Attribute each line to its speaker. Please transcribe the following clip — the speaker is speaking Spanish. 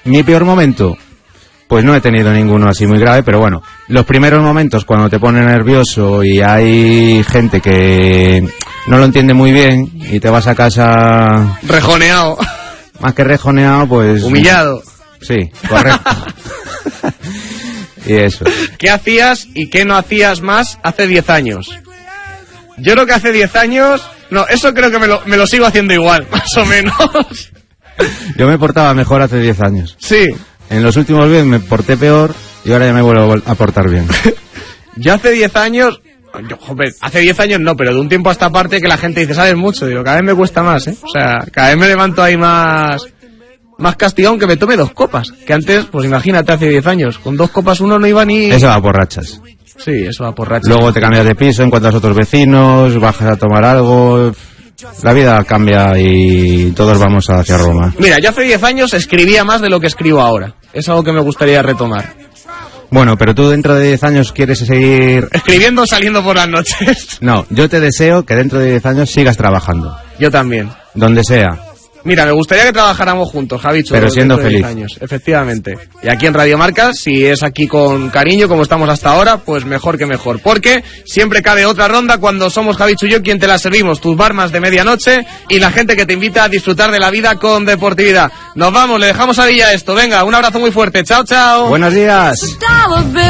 Speaker 1: Mi peor momento, pues no he tenido ninguno así muy grave, pero bueno, los primeros momentos cuando te pone nervioso y hay gente que no lo entiende muy bien y te vas a casa...
Speaker 2: Rejoneado.
Speaker 1: Más que rejoneado, pues...
Speaker 2: Humillado.
Speaker 1: Sí, correcto. Y eso.
Speaker 2: ¿Qué hacías y qué no hacías más hace 10 años? Yo creo que hace 10 años... No, eso creo que me lo sigo haciendo igual, más o menos.
Speaker 1: Yo me portaba mejor hace 10 años.
Speaker 2: Sí.
Speaker 1: En los últimos 10 me porté peor y ahora ya me vuelvo a portar bien.
Speaker 2: Yo hace 10 años... Joder, hace 10 años no, pero de un tiempo a esta parte que la gente dice, sabes mucho, digo, cada vez me cuesta más, ¿eh? O sea, cada vez me levanto ahí más castigado aunque me tome 2 copas. Que antes, pues imagínate, hace 10 años, con 2 copas uno no iba ni...
Speaker 1: Eso va por rachas.
Speaker 2: Sí, eso va por rachas.
Speaker 1: Luego te cambias de piso, encuentras otros vecinos, bajas a tomar algo... La vida cambia y todos vamos hacia Roma.
Speaker 2: Mira, yo hace 10 años escribía más de lo que escribo ahora. Es algo que me gustaría retomar.
Speaker 1: Bueno, pero tú dentro de 10 años quieres seguir...
Speaker 2: Escribiendo saliendo por las noches.
Speaker 1: No, yo te deseo que dentro de 10 años sigas trabajando.
Speaker 2: Yo también.
Speaker 1: Donde sea.
Speaker 2: Mira, me gustaría que trabajáramos juntos, Javicho.
Speaker 1: Pero siendo feliz.
Speaker 2: 10 años, efectivamente. Y aquí en Radio Marca, si es aquí con cariño, como estamos hasta ahora, pues mejor que mejor. Porque siempre cabe otra ronda cuando somos Javicho y yo quien te la servimos. Tus barmas de medianoche y la gente que te invita a disfrutar de la vida con deportividad. Nos vamos, le dejamos a Villa esto. Venga, un abrazo muy fuerte. Chao, chao.
Speaker 1: Buenos días.